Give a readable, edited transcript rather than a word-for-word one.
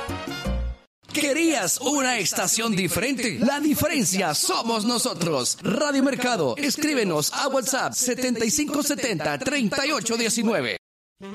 ¿Querías una estación diferente? La diferencia somos nosotros. Radio Mercado. Escríbenos a WhatsApp 7570-3819.